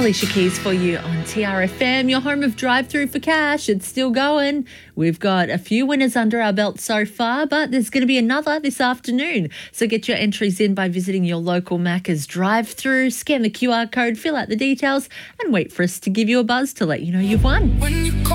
Alicia Keys for you on TRFM, your home of drive-through for cash. It's still going. We've got a few winners under our belt so far, but there's going to be another this afternoon. So get your entries in by visiting your local Macca's drive-through, scan the QR code, fill out the details, and wait for us to give you a buzz to let you know you've won.